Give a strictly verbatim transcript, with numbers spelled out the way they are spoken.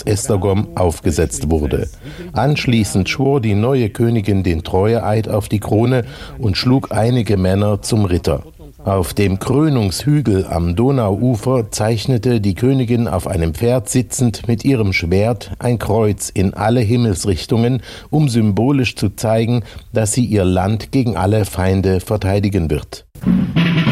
Schloss Esztergom aufgesetzt wurde. Anschließend schwor die neue Königin den Treueeid auf die Krone und schlug einige Männer zum Ritter. Auf dem Krönungshügel am Donauufer zeichnete die Königin auf einem Pferd sitzend mit ihrem Schwert ein Kreuz in alle Himmelsrichtungen, um symbolisch zu zeigen, dass sie ihr Land gegen alle Feinde verteidigen wird.